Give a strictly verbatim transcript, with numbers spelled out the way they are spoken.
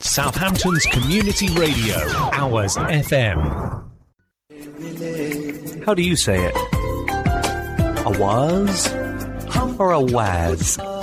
Southampton's community radio, Hours F M. How do you say it? A was or a waz?